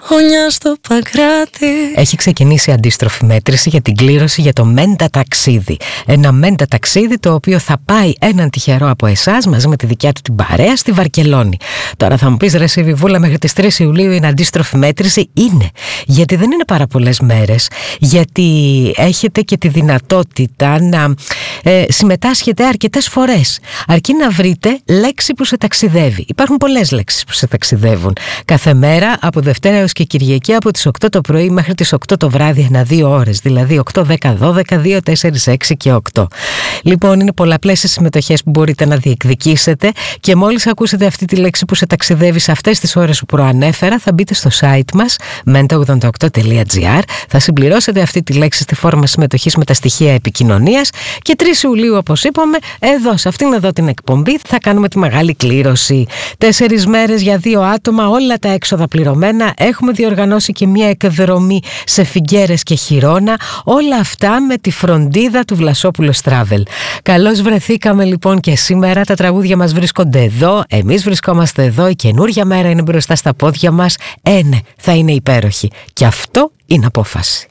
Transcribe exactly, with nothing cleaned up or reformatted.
χωνιά στο Παγκράτη. Έχει ξεκινήσει αντίστροφη μέτρηση για την κλήρωση για το Μέντα Ταξίδι. Ένα Μέντα Ταξίδι το οποίο θα πάει έναν τυχερό από εσάς μαζί με τη δικιά του την παρέα στη Βαρκελόνη. Τώρα θα μου πεις, ρε εσύ Βιβούλα, μέχρι τις τρεις Ιουλίου είναι αντίστροφη μέτρηση? Είναι, γιατί δεν είναι πάρα πολλές μέρες, γιατί έχετε και τη δυνατότητα να ε, συμμετάσχετε αρκετές φορές, αρκεί να βρείτε λέξη που σε ταξιδεύει. Υπάρχουν πολλές λέξεις που σε ταξιδεύουν κάθε μέρα, από Δευτέρα έως και Κυριακή, από τις οκτώ το πρωί μέχρι τις οκτώ το βράδυ, ένα δύο ώρες, δηλαδή οκτώ, δέκα, δώδεκα, δύο, τέσσερα, έξι και οκτώ. Λοιπόν, είναι πολλαπλές οι συμμετοχές που μπορείτε να διεκδικήσετε και μόλις ακούσετε αυτή τη λέξη που σε ταξιδεύει σε αυτές τις ώρες που προανέφερα, θα μπείτε στο site μας μέντα ογδόντα οκτώ τελεία τζι άρ, θα συμπληρώσετε αυτή τη λέξη στη φόρμα συμμετοχής με τα στοιχεία επικοινωνίας και τρεις Ιουλίου, όπως είπαμε, εδώ σε αυτήν εδώ την εκπομπή θα κάνουμε τη μεγάλη κλήρωση. Τέσσερις μέρες για δύο άτομα, όλα τα έξοδα πληρωμένα. Έχουμε διοργανώσει και μια εκδρομή σε Φιγκέρες και Χιρόνα. Όλα αυτά με τη φροντίδα του Βλασόπουλος Travel. Καλώς βρεθήκαμε λοιπόν και σήμερα. Τα τραγούδια μας βρίσκονται εδώ. Εμείς βρισκόμαστε εδώ. Η καινούρια μέρα είναι μπροστά στα πόδια μας. Ε, ναι, θα είναι υπέροχη. Και αυτό είναι απόφαση.